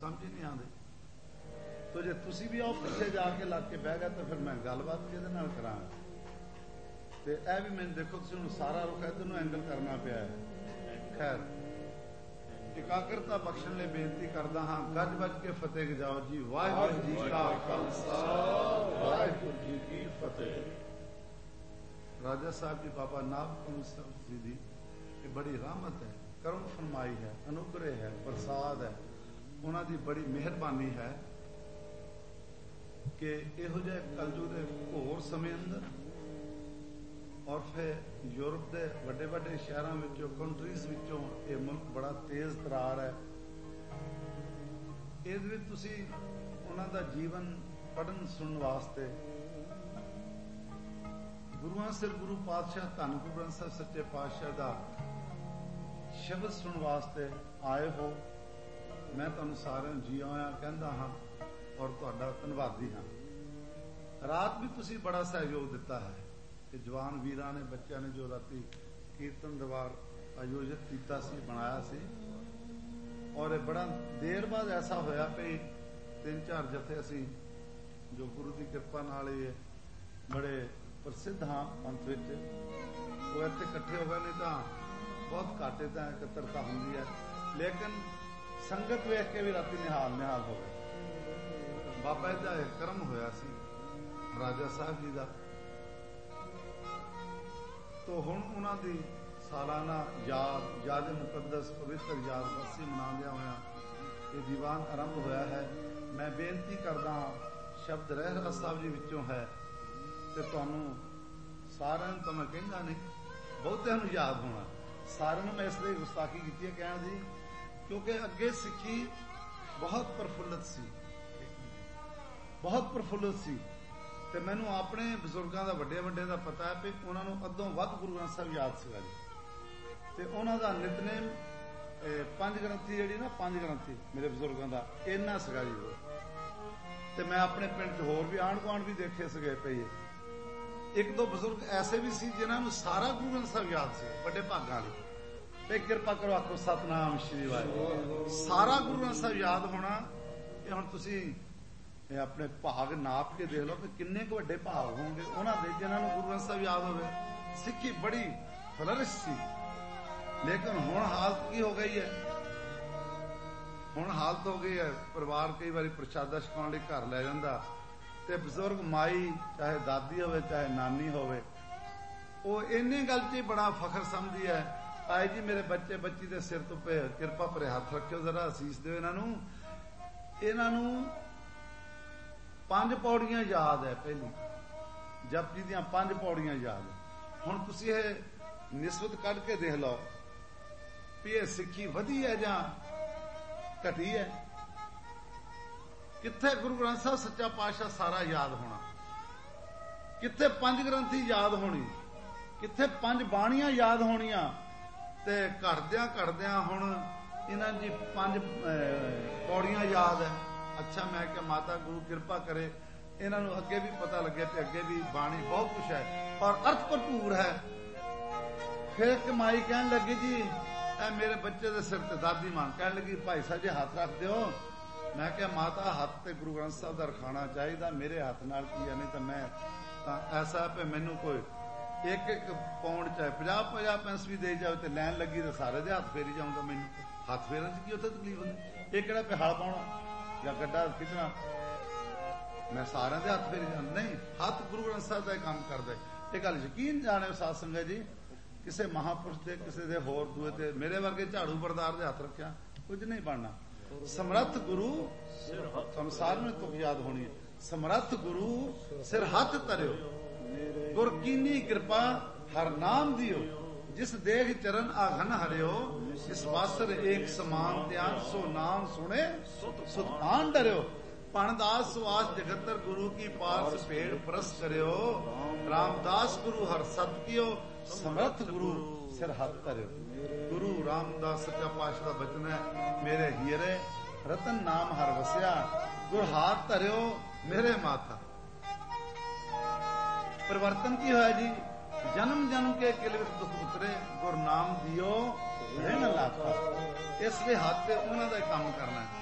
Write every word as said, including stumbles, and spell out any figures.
समझ नहीं आते। तो जे तुसी भी आओ पिछे जाके लग के बह गए तो फिर मैं गलबात किहदे नाल करांगा। ते ऐ भी मैंने देखो तुसीं हुण सारा रुख इधर नूं एंगल करना पिया है। खैर एकाग्रता बख्शण लई बेनती करदा हां, गज बज के फतेह गजाओ जी। वाहिगुरू जी का खालसा, वाहिगुरू जी की फतेह। राजा साहब जी बाबा नाभ कमल जी दी ये बड़ी रहमत है, करम फरमाई है, अनुग्रह है, प्रसाद है, उन्हां दी बड़ी मेहरबानी है कि इहो जिहे कलयुग दे घोर समय अंदर और फिर यूरोप के वड्डे वड्डे शहरों विचों कंट्रीज विचों ये मुल्क बड़ा तेज तरार है। इहदे विच तुसीं उन्हां दा जीवन पढ़न सुनन वास्ते गुरुआं सिर गुरु पातशाह धन गुरु ग्रंथ साहिब सच्चे पातशाह दा शब्द सुनन वास्ते आए हो। मैं तुहानूं सारिआं नूं जी आया कहंदा हां और तुहाडा धन्नवादी हां। रात भी तुसीं बड़ा सहयोग दिता है कि जवान वीरां ने बच्चों ने जो राती कीर्तन दरबार आयोजित किया सी, बनाया सी, और बड़ा देर बाद ऐसा होया कि तीन चार जथे असी जो गुरु की कृपा नाल बड़े प्रसिद्ध हाँ पंथ विच वो इत्थे इकट्ठे हो गए, नहीं तो बहुत घाटे तो एकत्रता होंदी है, लेकिन संगत वेख के भी राती निहाल निहाल हो गए। बाबा जी का कर्म होया सी राजा साहब जी का। तो हुण उन्हां दी सालाना याद याद मुकद्दस पवित्र याद बरसी मनाउंदियां होया ये दीवान आरंभ होया है। मैं बेनती करदा हां, शब्द रहराज साहब जी विचों है ते तुहानूं सारिआं नूं तां मैं कहंदा नहीं, बहुतिआं नूं याद होना। सारिआं नूं मैं इसलिए गुस्ताखी कीती है कहण दी, क्योंकि अगे सिੱਖੀ बहुत प्रफुल्लित सी, बहुत प्रफुल्लित सी। ਤੇ ਮੈਨੂੰ ਆਪਣੇ ਬਜ਼ੁਰਗਾਂ ਦਾ ਵੱਡੇ ਵੱਡੇ ਦਾ ਪਤਾ ਹੈ ਕਿ ਉਹਨਾਂ ਨੂੰ ਅੱਧੋਂ ਵੱਧ ਗੁਰੂ ਗ੍ਰੰਥ ਸਾਹਿਬ ਯਾਦ ਸੀਗਾ ਜੀ। ਤੇ ਉਹਨਾਂ ਦਾ ਨਿਤਨੇਮ ਪੰਜ ਗ੍ਰੰਥੀ ਜਿਹੜੀ ਨਾ ਪੰਜ ਗ੍ਰੰਥੀ ਮੇਰੇ ਬਜ਼ੁਰਗਾਂ ਦਾ ਇੰਨਾ ਸੀਗਾ ਜੀ। ਤੇ ਮੈਂ ਆਪਣੇ ਪਿੰਡ 'ਚ ਹੋਰ ਵੀ ਆਂਢ ਗੁਆਂਢ ਵੀ ਦੇਖੇ ਸੀਗੇ ਪਈ। ਇੱਕ ਦੋ ਬਜ਼ੁਰਗ ਐਸੇ ਵੀ ਸੀ ਜਿਨ੍ਹਾਂ ਨੂੰ ਸਾਰਾ ਗੁਰੂ ਗ੍ਰੰਥ ਸਾਹਿਬ ਯਾਦ ਸੀ, ਵੱਡੇ ਭਾਗਾਂ ਵਾਲੇ। ਤੇ ਕਿਰਪਾ ਕਰੋ ਆਖੋ ਸਤਨਾਮ ਸ਼੍ਰੀ ਵਾਹਿਗੁਰੂ। ਸਾਰਾ ਗੁਰੂ ਗ੍ਰੰਥ ਸਾਹਿਬ ਯਾਦ ਹੋਣਾ ਇਹ ਹੁਣ ਤੁਸੀਂ अपने भाग नाप के देख लो कि किन्ने को वड्डे भाग होंगे उन्होंने जिन्होंने गुरु ग्रंथ साहिब याद हो। सिक्खी बड़ी फ्लरिश सी, लेकिन हुण हालत की हो गई है, हुण हालत हो गई है परिवार कई बार प्रशादा छकाउण लई घर लै जांदा ते बजुर्ग माई चाहे दादी होवे चाहे नानी होवे वो इन्नी गल च बड़ा फखर समझदी है। ताई जी मेरे बच्चे बच्ची दे सिर तो पे किरपा भरे हथ रखियो, जरा असीस दिओ इन्हां नूं। इन्हां नूं पांच पौड़ियां याद है, पहली जपजी दियां पांच पौड़ियां याद। हुण तुसीं इह निस्बत कढ के देख लो भी यह सिक्खी वधी है जां घटी है। कित्थे गुरु ग्रंथ साहिब सच्चा पातशाह सारा याद होना, कित्थे पंज ग्रंथी याद होनी, कित्थे पंज बाणियां याद होनियां। ते घटदियां घटदियां हुण इन्हां दी पंज पौड़ियां याद है। अच्छा मैं क्या माता गुरु कृपा करे इन्हों अगे भी पता लगे कि अगे भी बाणी बहुत कुछ है और अर्थ भरपूर है। फिर कमाई कहन लगी जी ए मेरे बच्चे के सिर ते दादी मां कहन लगी भाई साहब जी हाथ रख दो। मैं क्या माता हाथ ते गुरु ग्रंथ साहिब दा रखाना चाहिए, मेरे हाथ नाल की है, नहीं तो मैं तां ऐसा पे मैनू कोई एक एक पौंड चाहे पचास पचास पैंस भी दे जाए तो लैन लगी तो सारे दे हाथ फेरी जाऊंगा। मैनू हाथ फेरन च की उत्थे तकलीफ होंदी, एक किहड़ा पे हल पाउणा या गड्ढा खिंचना, मैं सारे दे हाथ फेरी जाना नहीं। हाथ गुरु ग्रंथ साहिब का काम करदा है। गल यकीन जाने साध संगत जी, किसी महापुरुष के किसी दे होर दूए ते मेरे वर्गे झाड़ू बरदार दे हाथ रखिया कुछ नहीं बनना। समर्थ गुरु संसार में तुक याद होनी है। समर्थ गुरु सिर हाथ धरियो, गुर कीनी कृपा हर नाम दियो, जिस देख चरण आघन हरियो, इस वासर एक समान त्याग सो नाम सुने सुतपान डरियो। पणदास सुवास जगतर गुरु की पास पेड़ परस करियो, रामदास गुरु हर सत कियो, समर्थ गुरु सिर हाथ धरियो। गुरु रामदास सच्चा पातशाह दा बचन है, मेरे हीरे रतन नाम हर वसिया, गुर हाथ धरियो मेरे माथा। परिवर्तन की होया जी, जन्म जन्म के किल विच दुख उतरे, गुर नाम दियो ऋण लाखा। इसलिए हाथ से उन्होंने काम करना है।